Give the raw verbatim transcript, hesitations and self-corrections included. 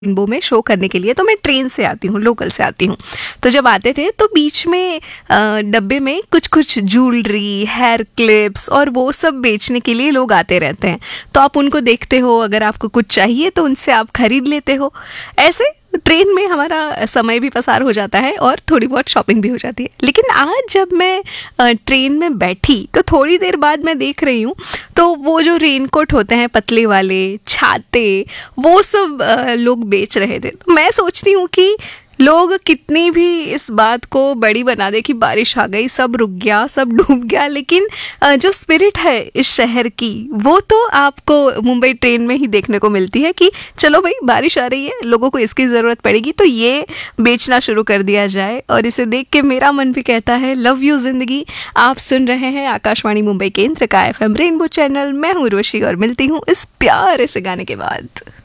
Rainbow में show करने के लिए, तो मैं ट्रेन से आती हूँ, लोकल से आती हूँ। तो जब आते थे तो बीच में अ, डब्बे में कुछ कुछ ज्वेलरी, हेयर क्लिप्स और वो सब बेचने के लिए लोग आते रहते हैं। तो आप उनको देखते हो, अगर आपको कुछ चाहिए तो उनसे आप खरीद लेते हो। ऐसे ट्रेन में हमारा समय भी पसार हो जाता है और थोड़ी बहुत शॉपिंग भी हो जाती है। लेकिन आज जब मैं अ, ट्रेन में बैठी तो थोड़ी देर बाद मैं देख रही हूँ, तो वो जो रेनकोट होते हैं पतले वाले, छाते, वो सब अ, लोग बेच रहे थे। तो मैं सोचती हूँ कि लोग कितनी भी इस बात को बड़ी बना दे कि बारिश आ गई, सब रुक गया, सब डूब गया, लेकिन अ, जो स्पिरिट है इस शहर की, वो तो आपको मुंबई ट्रेन में ही देखने को मिलती है कि चलो भाई बारिश आ रही है, लोगों को इसकी ज़रूरत पड़ेगी तो ये बेचना शुरू कर दिया जाए। और इसे देख के मेरा मन भी कहता है लव यू ज़िंदगी। आप सुन रहे हैं आकाशवाणी मुंबई केंद्र का एफ एम रेनबो चैनल। मैं हूँ उर्वशी और मिलती हूँ इस प्यारे से गाने के बाद।